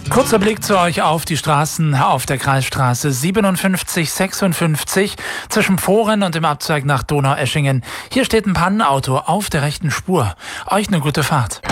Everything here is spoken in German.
Kurzer Blick zu euch auf die Straßen auf der Kreisstraße 5756 zwischen Pfohren und dem Abzweig nach Donaueschingen. Hier steht ein Pannenauto auf der rechten Spur. Euch eine gute Fahrt.